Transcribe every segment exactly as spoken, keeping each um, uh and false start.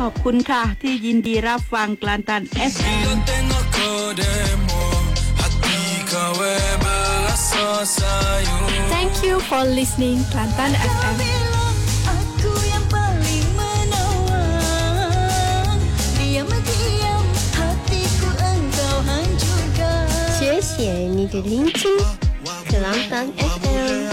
ขอบคุณค่ะที่ยินดีรับฟังกลันตัน เอฟ เอ็ม Thank you for listening Kelantan เอฟ เอ็ม Aku yang paling menawan Diam-diam hatiku engkau hancurkan 谢谢你的聆听 Kelantan เอฟ เอ็ม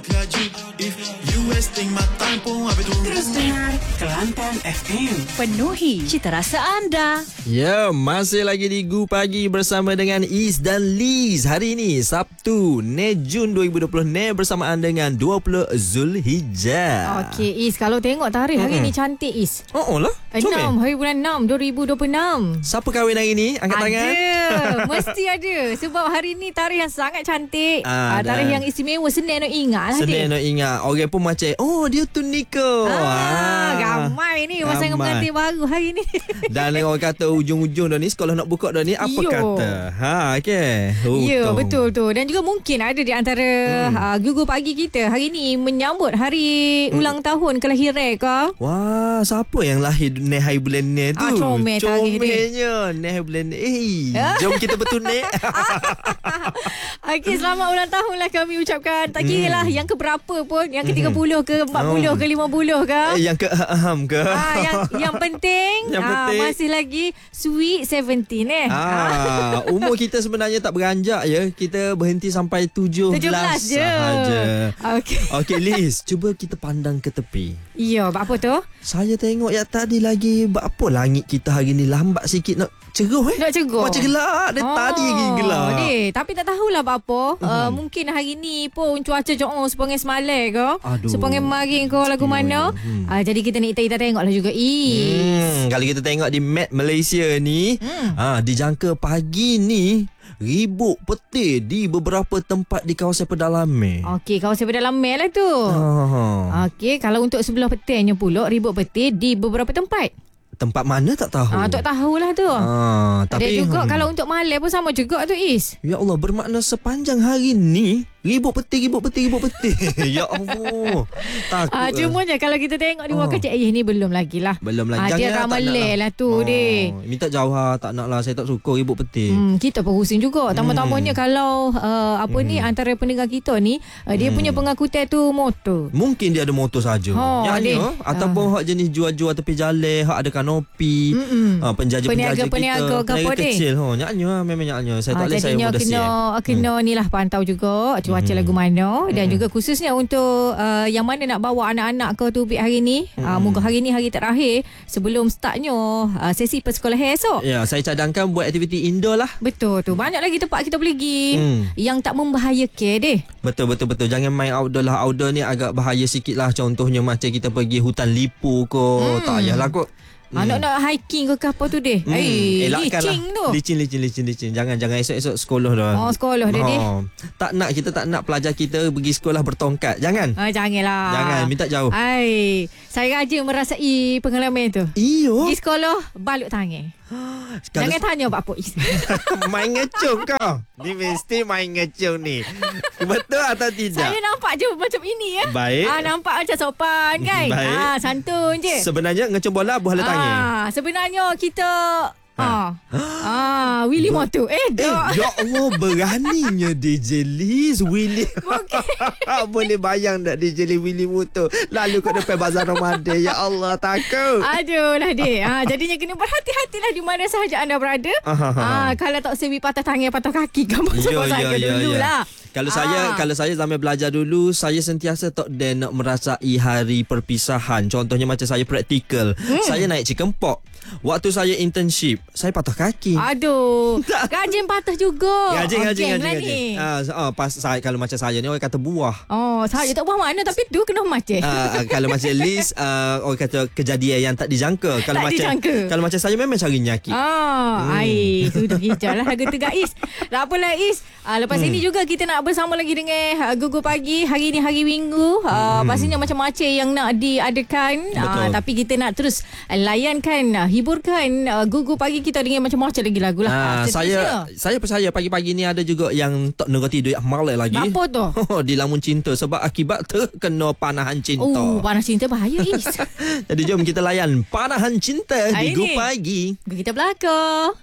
Terus dengar Kelantan เอฟ เอ็ม. Penuhi cita rasa anda. Ya, masih lagi di Gu Pagi bersama dengan Is dan Liz. Hari ini Sabtu, enam Jun dua ribu dua puluh, bersamaan dengan dua puluh Zulhijjah. Okey, Is, kalau tengok tarikh hari Mm-mm. ni cantik, Is. Oh, oh lah. enam hari bulan enam dua ribu dua puluh enam. Siapa kahwin hari ni? Angkat ada. tangan. Mesti ada. Sebab hari ni tarikh yang sangat cantik. Ah, Ah, tarikh dan yang istimewa. Senin nak ingat lah Senin dia. nak ingat. Orang pun macam, oh dia tu nikah. Ah, ramai ni pasangan ramai. pengantin baru hari ni. Dan orang kata ujung-ujung dah ni, sekolah nak buka dah ni, apa Yo. kata? Ha, okey. Oh, Ya, betul. betul tu. Dan juga mungkin ada di antara hmm. uh, Gugu Pagi kita hari ni menyambut hari hmm. ulang tahun kelahiran ke? Wah, siapa yang lahir ni hari bulan ni tu? Ah, comel tarikh dia. Comelnya ni hari bulan ni. Eh, jom kita bertunik. Okey, selamat ulang tahun lah kami ucapkan. Tak kira lah yang keberapa pun, yang ke tiga puluh ke empat puluh Oh. ke lima puluh ke. Eh, yang ke aham ke? Ah, yang yang penting, Yang ah, penting. masih lagi sweet seventeen eh. Ah, umur kita sebenarnya tak beranjak ya. Kita berhenti sampai tujuh belas, tujuh belas je. sahaja. Okey. Okey Liz, cuba kita pandang ke tepi. Ya, buat apa tu? Saya tengok ya tadi lagi, buat apa langit kita hari ni lambat sikit nak cerah eh. Nak cerah. Macam gelap. Dia oh, tadi lagi gelap. Deh, tapi tak tahulah apa. Hmm. Uh, mungkin hari ni pun cuaca jauh sepanjang semalam ke. Aduh. Sepanjang maring ke lagu mana. Hmm. Uh, jadi kita ni kita tengoklah juga. Ih. Hmm, kalau kita tengok di map Malaysia ni, hmm. ah, dijangka pagi ni ribut petir di beberapa tempat di kawasan pedalaman. Okey, kawasan pedalaman lah tu. Ah. Okey, kalau untuk sebelah petirnya pula ribut petir di beberapa tempat. Tempat mana tak tahu. Ah, tak tahulah tu. Ah, Ada tapi juga hmm. kalau untuk malam pun sama juga tu, Is. Ya Allah, bermakna sepanjang hari ni ribut petir, ribut petir, ribut petir. Ya Allah. Takut. Ah, cuma je kalau kita tengok di Wakacat oh. ni belum lagi lah. Belum lagi. Ah, dia ramalai lah tu, oh. deh. Minta jauh lah. Tak nak lah. Saya tak suka ribut petir. Hmm, kita pun pusing juga. Tambah-tambahnya Hmm. kalau uh, apa hmm. ni antara pendengar kita ni uh, dia Hmm. punya pengangkutan tu motor. Mungkin dia ada motor saja. Oh, Yang deh. ataupun hak jenis jual-jual tepi jalan, hak ada kanopi, uh, penjaja-penjaja Peniaga-peniaga kita. ke apa, deh? kecil. Ha, nyaknya memang nyaknya. Saya Ah, tak boleh saya jadinya mudah kena siap. kena hmm. ni lah pantau juga cuaca Hmm. lagu mana dan Hmm. juga khususnya untuk uh, yang mana nak bawa anak-anak ke tubik hari ni. Hmm. Uh, moga hari ni hari terakhir sebelum startnya uh, sesi persekolahan esok. Ya, saya cadangkan buat aktiviti indoor lah. Betul tu. Banyak lagi tempat kita boleh pergi Hmm. yang tak membahayakan deh. Betul betul betul. Jangan main outdoor lah. Outdoor ni agak bahaya sikit lah. Contohnya macam kita pergi hutan lipu ke. Hmm. Tak payahlah kot. Hmm. Anak nak hiking ke apa tu deh. Hmm. Eh, Elakkan licin lah. tu. Licin, licin, licin, licin. Jangan, jangan esok-esok sekolah dah. Oh, sekolah dah deh. Oh. Tak nak, kita tak nak pelajar kita pergi sekolah bertongkat. Jangan. Ah, janganlah. Jangan, minta jauh. Ai, saya rajin merasai pengalaman tu. Iyo. Di sekolah balut tangan. Jangan tanya Pak Pok Is. Main ngecung kau. Ni mesti main ngecung ni. Betul atau tidak? Saya nampak je macam ini ya. Baik. Ah, nampak macam sopan kan. Baik. Ah, santun je. Sebenarnya ngecung bola buah letangi. Ah, sebenarnya kita Ah, ah, Willy Moto. Eh, Eh, dah. ya Allah, beraninya D J Liz Willy. Okay. Boleh bayang tak D J Liz Willy Moto lalu kat depan bazar Ramadan. Ya Allah, takut. Aduh lah dek. Ah, jadinya kena berhati-hatilah di mana sahaja anda berada. Ah, kalau tak sewi patah tangan, patah kaki, kamu Ya, saja ya, ya, dulu ya. lah. Kalau ah. saya kalau saya zaman belajar dulu, saya sentiasa tak dan nak merasai hari perpisahan. Contohnya macam saya praktikal, hmm. saya naik chicken pox. Waktu saya internship, saya patah kaki. Aduh, gajin patah juga. Gajin, oh, gajin, geng gajin, lah gajin. ni. Ah, uh, pas saya kalau macam saya ni orang kata buah. Oh, saya tak buah mana tapi tu kena macam. Uh, uh, kalau macam Liz, uh, orang kata kejadian yang tak dijangka. Kalau Tak macam dijangka. kalau macam saya memang cari nyakit. Ah, hmm. ai, tu dah hijau lah harga tegak Is. Tak apalah Is. Ah, lepas hmm. ini juga kita nak bersama lagi dengan uh, Gugu Pagi. Hari ni hari Minggu. Uh, hmm. Pastinya macam-macam yang nak diadakan. Uh, tapi kita nak terus uh, layankan uh, hiburkan uh, Gugu Pagi kita dengan macam-macam lagi lagu lah. Ah, Ah, saya saya percaya pagi-pagi ni ada juga yang tak nak tidur malam lagi. Apa tu? Di lamun cinta sebab akibat terkena panahan cinta. Oh, panas cinta bahaya Is. Jadi jom kita layan panahan cinta di Hari Gugu ni. Pagi. Kita belakang.